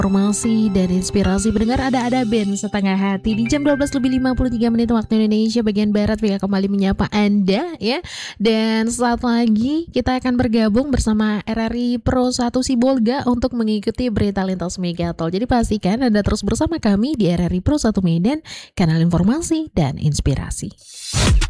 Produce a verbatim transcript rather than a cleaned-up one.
informasi dan inspirasi pendengar ada-ada band setengah hati di jam dua belas lebih lima puluh tiga menit waktu Indonesia bagian Barat. Vika kembali menyapa Anda ya. Dan saat lagi kita akan bergabung bersama R R I Pro satu Sibolga untuk mengikuti berita lintas Megatol. Jadi pastikan Anda terus bersama kami di R R I Pro satu Medan, kanal informasi dan inspirasi.